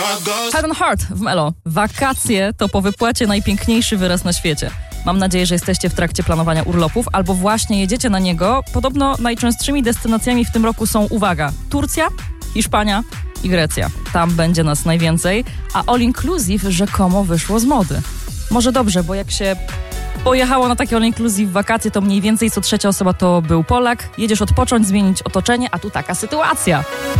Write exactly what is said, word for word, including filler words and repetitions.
Head and Heart w Melo. Wakacje to po wypłacie najpiękniejszy wyraz na świecie. Mam nadzieję, że jesteście w trakcie planowania urlopów albo właśnie jedziecie na niego. Podobno najczęstszymi destynacjami w tym roku są, uwaga, Turcja, Hiszpania i Grecja. Tam będzie nas najwięcej, a all inclusive rzekomo wyszło z mody. Może dobrze, bo jak się pojechało na takie all inclusive wakacje, to mniej więcej co trzecia osoba to był Polak. Jedziesz odpocząć, zmienić otoczenie, a tu taka sytuacja.